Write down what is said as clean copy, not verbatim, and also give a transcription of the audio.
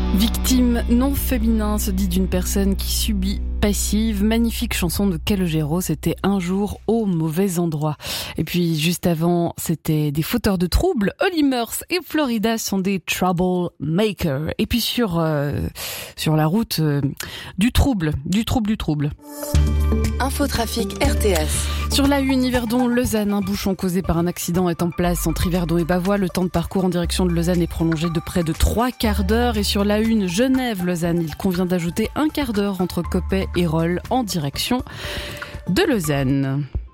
Victime non féminin se dit d'une personne qui subit passive. Magnifique chanson de Calogero, c'était Un jour au mauvais endroit. Et puis juste avant, c'était des fauteurs de troubles. Holly Murs et Florida sont des troublemakers. Et puis sur la route du trouble. Infotrafic RTS. Sur la une, Yverdon-Lausanne, un bouchon causé par un accident est en place entre Yverdon et Bavois. Le temps de parcours en direction de Lausanne est prolongé de près de 3 quarts d'heure. Et sur la une, Genève-Lausanne, il convient d'ajouter 1 quart d'heure entre Coppet et Rolle en direction de Lausanne.